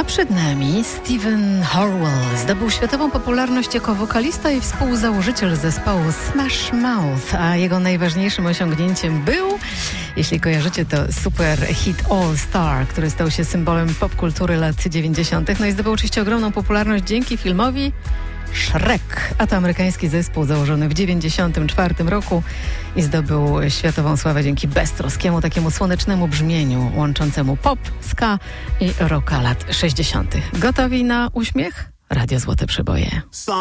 Przed nami Steven Horwell zdobył światową popularność jako wokalista i współzałożyciel zespołu Smash Mouth, a jego najważniejszym osiągnięciem był, jeśli kojarzycie, to super hit All Star, który stał się symbolem popkultury lat 90. No i zdobył oczywiście ogromną popularność dzięki filmowi Shrek, a to amerykański zespół założony w 1994 roku i zdobył światową sławę dzięki beztroskiemu, takiemu słonecznemu brzmieniu łączącemu pop, ska i rocka lat 60. Gotowi na uśmiech? Radio Złote Przeboje.